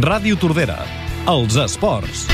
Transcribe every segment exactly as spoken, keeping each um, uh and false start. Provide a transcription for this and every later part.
Ràdio Tordera, els esports.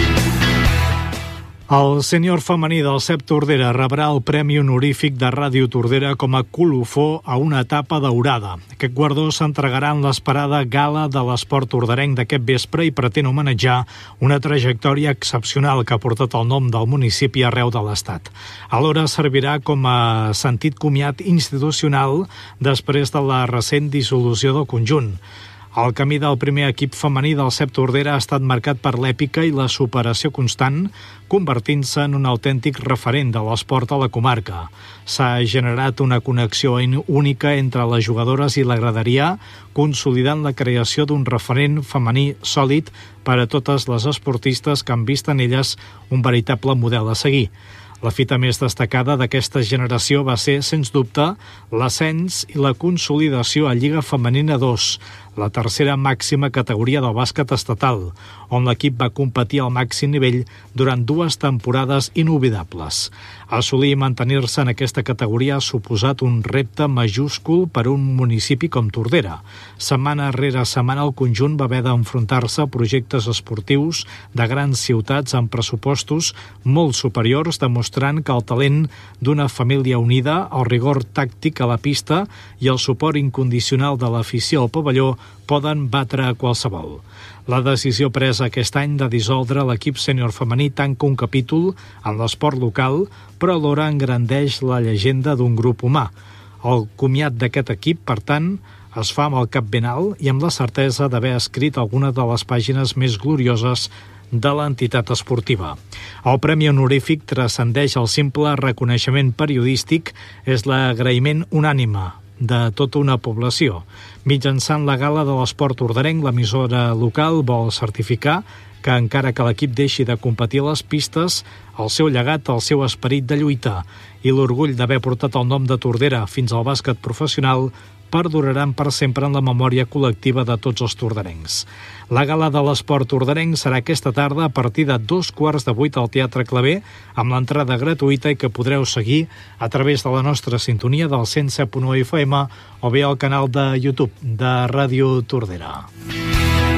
El sènior femení del C E P Tordera rebrà el Premi Honorífic de Ràdio Tordera com a colofó a una etapa daurada. Aquest guardó s'entregarà en l'esperada gala de l'esport torderenc d'aquest vespre i pretén homenatjar una trajectòria excepcional que ha portat el nom del municipi arreu de l'Estat. Alhora servirà com a sentit comiat institucional després de la recent dissolució del conjunt. El camí del primer equip femení del C E P Tordera ha estat marcat per l'èpica i la superació constant, convertint-se en un autèntic referent de l'esport a la comarca. S'ha generat una connexió única entre les jugadores i la graderia, consolidant la creació d'un referent femení sòlid per a totes les esportistes que han vist en elles un veritable model a seguir. La fita més destacada d'aquesta generació va ser, sens dubte, l'ascens i la consolidació a Lliga Femenina dos, la tercera màxima categoria del bàsquet estatal, on l'equip va competir al màxim nivell durant dues temporades inolvidables. Assolir i mantenir-se en aquesta categoria ha suposat un repte majúscul per a un municipi com Tordera. Setmana rere setmana el conjunt va haver d'enfrontar-se a projectes esportius de grans ciutats amb pressupostos molt superiors, demostrant que el talent d'una família unida, el rigor tàctic a la pista i el suport incondicional de l'afició al pavelló poden batre a qualsevol. La decisió presa aquest any de dissoldre l'equip sènior femení tanca un capítol en l'esport local, però alhora engrandeix la llegenda d'un grup humà. El comiat d'aquest equip, per tant, es fa amb el cap ben alt i amb la certesa d'haver escrit alguna de les pàgines més glorioses de l'entitat esportiva. El Premi Honorífic transcendeix el simple reconeixement periodístic, és l'agraïment unànime de tota una població. Mitjançant la gala de l'esport torderenc, l'emissora local vol certificar que encara que l'equip deixi de competir a les pistes, el seu llegat, el seu esperit de lluita i l'orgull d'haver portat el nom de Tordera fins al bàsquet professional perduraran per sempre en la memòria col·lectiva de tots els torderencs. La gala de l'esport torderenc serà aquesta tarda a partir de dos quarts de vuit al Teatre Claver, amb l'entrada gratuïta i que podreu seguir a través de la nostra sintonia del cent set punt u F M o bé al canal de YouTube de Ràdio Tordera.